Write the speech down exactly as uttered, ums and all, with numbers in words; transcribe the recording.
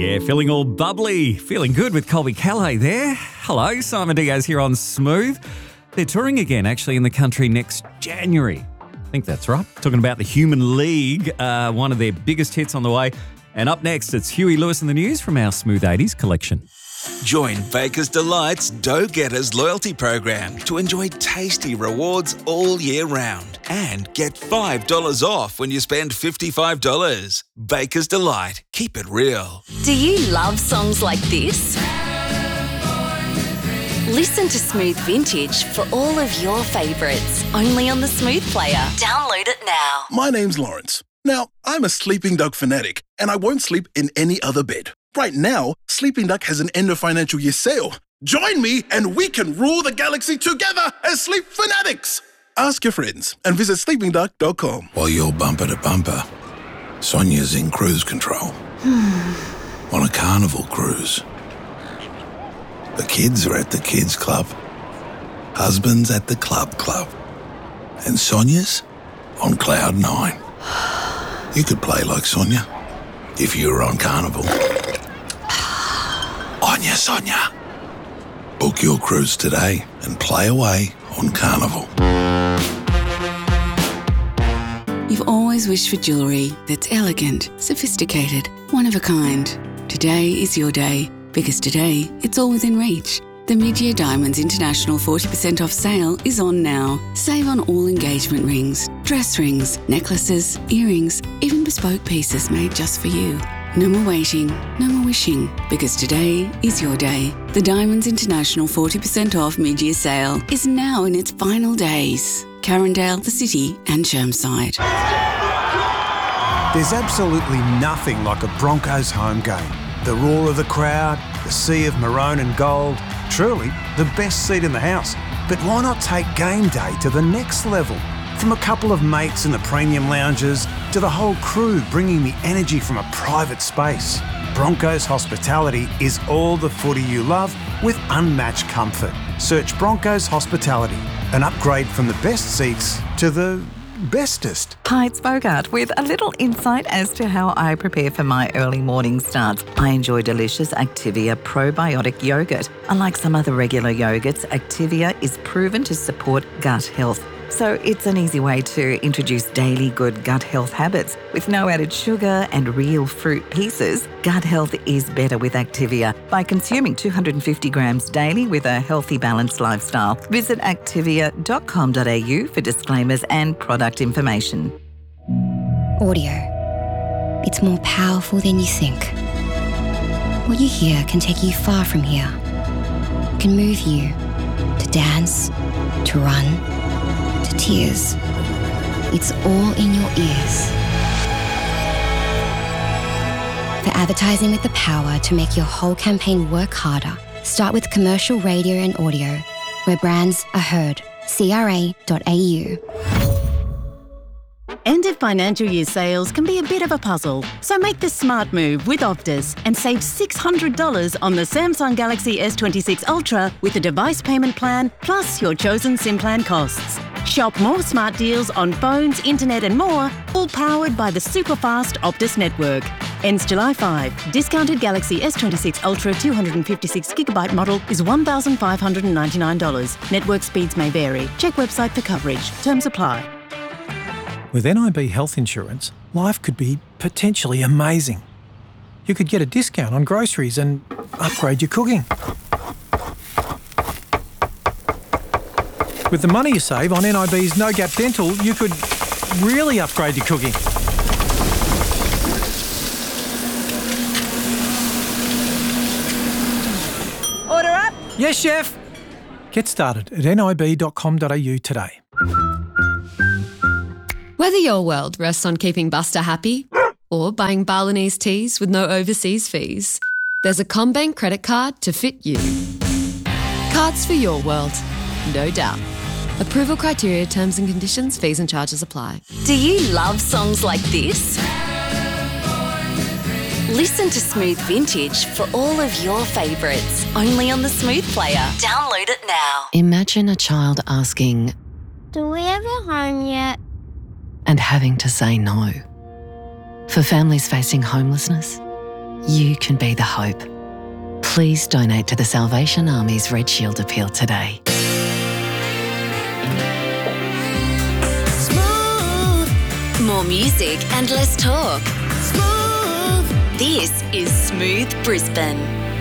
Yeah, feeling all bubbly. Feeling good with Colby Calais there. Hello, Simon Diaz here on Smooth. They're touring again, actually, in the country next January. I think that's right. Talking about the Human League, uh, one of their biggest hits on the way. And up next, it's Huey Lewis in the News from our Smooth eighties collection. Join Baker's Delight's Dough Getters loyalty program to enjoy tasty rewards all year round and get five dollars off when you spend fifty-five dollars. Baker's Delight. Keep it real. Do you love songs like this? Listen to Smooth Vintage for all of your favourites, only on the Smooth player. Download it now. My name's Lawrence. Now, I'm a Sleeping Doug fanatic, and I won't sleep in any other bed. Right now, Sleeping Duck has an end of financial year sale. Join me and we can rule the galaxy together as Sleep Fanatics. Ask your friends and visit sleeping duck dot com. While you're bumper to bumper, Sonia's in cruise control. On a carnival cruise. The kids are at the kids club. Husband's at the club club. And Sonia's on cloud nine. You could play like Sonia if you were on carnival. Onya Sonia. Book your cruise today and play away on Carnival. You've always wished for jewellery that's elegant, sophisticated, one of a kind. Today is your day, because today it's all within reach. The Mid-Year Diamonds International forty percent off sale is on now. Save on all engagement rings, dress rings, necklaces, earrings, even bespoke pieces made just for you. No more waiting, no more wishing, because today is your day. The Diamonds International forty percent off mid-year sale is now in its final days. Carindale, the City and Chermside. There's absolutely nothing like a Broncos home game. The roar of the crowd, the sea of maroon and gold, truly the best seat in the house. But why not take game day to the next level? From a couple of mates in the premium lounges to the whole crew bringing the energy from a private space. Broncos Hospitality is all the footy you love with unmatched comfort. Search Broncos Hospitality, an upgrade from the best seats to the bestest. Hi, it's Bogart with a little insight as to how I prepare for my early morning starts. I enjoy delicious Activia probiotic yogurt. Unlike some other regular yogurts, Activia is proven to support gut health. So it's an easy way to introduce daily good gut health habits. With no added sugar and real fruit pieces, gut health is better with Activia by consuming two hundred fifty grams daily with a healthy, balanced lifestyle. Visit activia dot com dot a u for disclaimers and product information. Audio. It's more powerful than you think. What you hear can take you far from here. It can move you to dance, to run, to tears. It's all in your ears. For advertising with the power to make your whole campaign work harder, start with commercial radio and audio, where brands are heard. C R A dot A U. End of financial year sales can be a bit of a puzzle, so make the smart move with Optus and save six hundred dollars on the Samsung Galaxy S twenty-six Ultra with a device payment plan plus your chosen SIM plan costs. Shop more smart deals on phones, internet and more, all powered by the super-fast Optus network. Ends July fifth. Discounted Galaxy S twenty-six Ultra two hundred fifty-six gigabyte model is one thousand five hundred ninety-nine dollars. Network speeds may vary. Check website for coverage. Terms apply. With N I B health insurance, life could be potentially amazing. You could get a discount on groceries and upgrade your cooking. With the money you save on N I B's No Gap Dental, you could really upgrade your cooking. Order up. Yes, chef. Get started at N I B dot com dot A U today. Whether your world rests on keeping Buster happy or buying Balinese teas with no overseas fees, there's a CommBank credit card to fit you. Cards for your world, no doubt. Approval criteria, terms and conditions, fees and charges apply. Do you love songs like this? Listen to Smooth Vintage for all of your favourites, only on the Smooth player. Download it now. Imagine a child asking, "Do we have a home yet?" and having to say no. For families facing homelessness, you can be the hope. Please donate to the Salvation Army's Red Shield Appeal today. More music and less talk. Smooth. This is Smooth Brisbane.